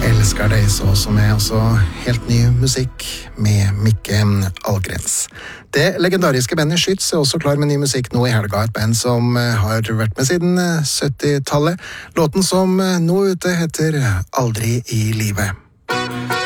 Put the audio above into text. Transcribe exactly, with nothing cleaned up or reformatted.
Elsker deg så, som er også helt ny musikk med Mikke Algrens. Det legendariske bandet Skyts er også klar med ny musikk nå i helga, et band som har vært med siden syttitallet. Låten som nå er ute heter Aldri i livet.